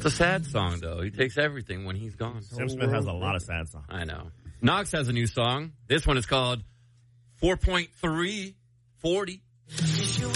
It's a sad song, though. He takes everything when he's gone. Sam Smith has a lot of sad songs. I know. Knox has a new song. This one is called 4.340.